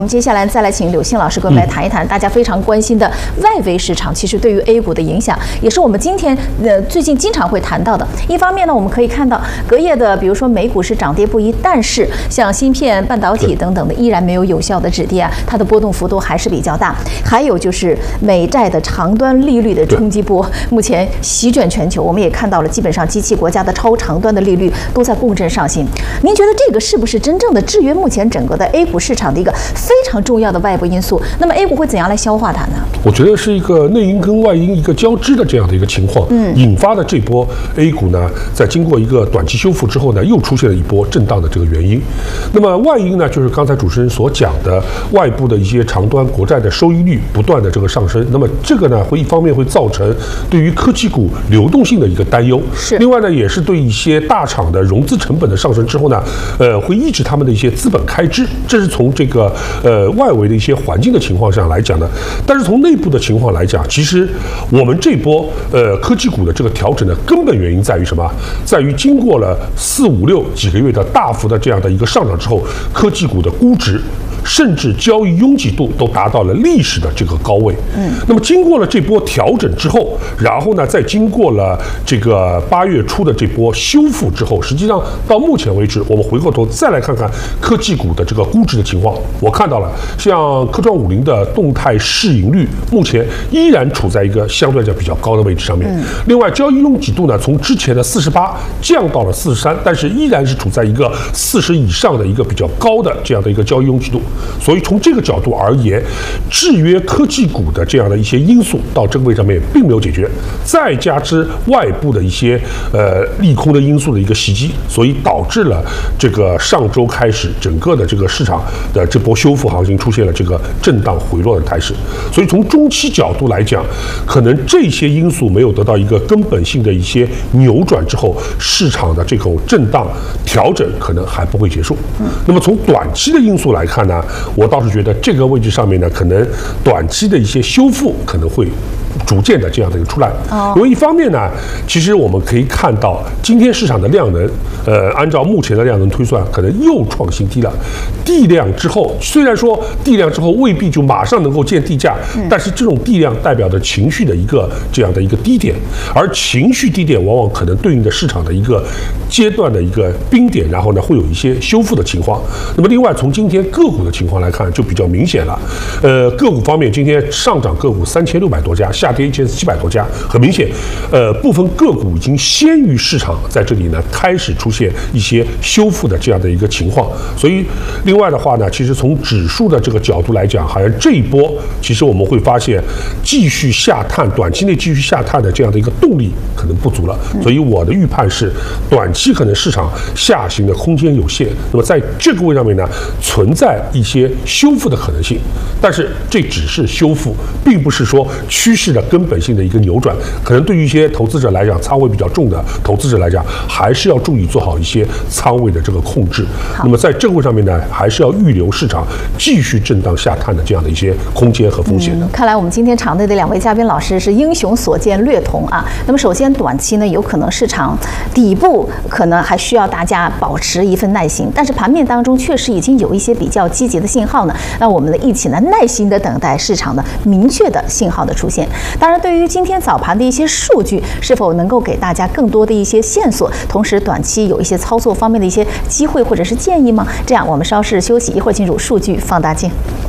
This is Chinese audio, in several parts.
我们接下来再来请柳信老师跟我们来谈一谈大家非常关心的外围市场，其实对于 A 股的影响，也是我们今天最近经常会谈到的。一方面呢，我们可以看到隔夜的，比如说美股是涨跌不一，但是像芯片、半导体等等的，依然没有有效的止跌啊，它的波动幅度还是比较大。还有就是美债的长端利率的冲击波，目前席卷全球，我们也看到了，基本上机器国家的超长端的利率都在共振上行。您觉得这个是不是真正的制约目前整个的 A 股市场的一个非常重要的外部因素？那么 A 股会怎样来消化它呢？ 我觉得是一个内因跟外因一个交织的这样的一个情况，引发的这波 A 股呢，在经过一个短期修复之后呢，又出现了一波震荡的这个原因。那么外因呢，就是刚才主持人所讲的外部的一些长端国债的收益率不断的这个上升，那么这个呢，会一方面会造成对于科技股流动性的一个担忧，是另外呢，也是对一些大厂的融资成本的上升之后呢，会抑制他们的一些资本开支，这是从这个外围的一些环境的情况上来讲的。但是从内部的情况来讲，其实我们这波科技股的这个调整的根本原因在于什么？在于经过了4、5、6几个月的大幅的这样的一个上涨之后，科技股的估值甚至交易拥挤度都达到了历史的这个高位。那么经过了这波调整之后，然后呢，再经过了这个8月初的这波修复之后，实际上到目前为止，我们回过头再来看看科技股的这个估值的情况，我看到了像科创50的动态市盈率目前依然处在一个相对来讲比较高的位置上面。另外，交易拥挤度呢，从之前的48降到了43，但是依然是处在一个40以上的一个比较高的这样的一个交易拥挤度。所以从这个角度而言，制约科技股的这样的一些因素到这个位上面并没有解决，再加之外部的一些利空的因素的一个袭击，所以导致了这个上周开始整个的这个市场的这波修复行情出现了这个震荡回落的态势。所以从中期角度来讲，可能这些因素没有得到一个根本性的一些扭转之后，市场的这种震荡调整可能还不会结束。那么从短期的因素来看呢，我倒是觉得这个位置上面呢，可能短期的一些修复可能会逐渐的这样的一个出来。因为一方面呢，其实我们可以看到今天市场的量能，按照目前的量能推算，可能又创新低了。地量之后，虽然说地量之后未必就马上能够见地价，但是这种地量代表着情绪的一个这样的一个低点，而情绪低点往往可能对应的市场的一个阶段的一个冰点，然后呢会有一些修复的情况。那么另外从今天个股的情况来看，就比较明显了。个股方面，今天上涨个股3600多家，下跌1700多家，很明显，部分个股已经先于市场在这里呢开始出现一些修复的这样的一个情况。所以另外的话呢，其实从指数的这个角度来讲，好像这一波其实我们会发现继续下探，短期内继续下探的这样的一个动力可能不足了。所以我的预判是，短期可能市场下行的空间有限，那么在这个位上面呢，存在一些修复的可能性，但是这只是修复，并不是说趋势的根本性的一个扭转。可能对于一些投资者来讲，仓位比较重的投资者来讲，还是要注意做好一些仓位的这个控制。那么在这个位上面呢，还是要预留市场继续震荡下探的这样的一些空间和风险的。 看来我们今天场内的2位嘉宾老师是英雄所见略同啊。那么首先短期呢，有可能市场底部可能还需要大家保持一份耐心，但是盘面当中确实已经有一些比较积极的信号呢，那我们一起呢耐心的等待市场的明确的信号的出现。当然，对于今天早盘的一些数据，是否能够给大家更多的一些线索，同时短期有一些操作方面的一些机会或者是建议吗？这样我们稍事休息，一会儿进入数据放大镜。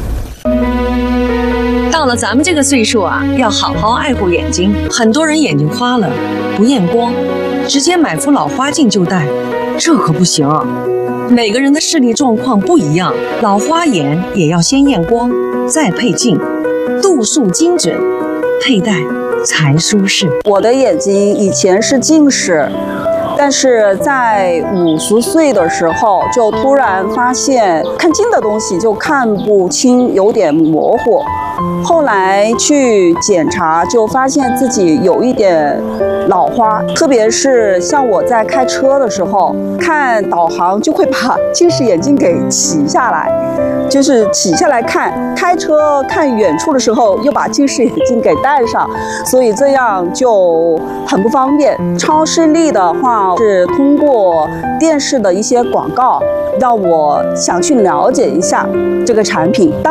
到了咱们这个岁数啊，要好好爱护眼睛。很多人眼睛花了不验光，直接买副老花镜就戴，这可不行。每个人的视力状况不一样，老花眼也要先验光，再配镜，度数精准，佩戴才舒适。 我的眼睛以前是近视，但是在50岁的时候，就突然发现看近的东西就看不清，有点模糊。后来去检查，就发现自己有一点老花，特别是像我在开车的时候，看导航就会把近视眼镜给骑下来。 就是起下来看，开车看远处的时候又把近视眼镜给戴上，所以这样就很不方便。超视力的话是通过电视的一些广告，让我想去了解一下这个产品。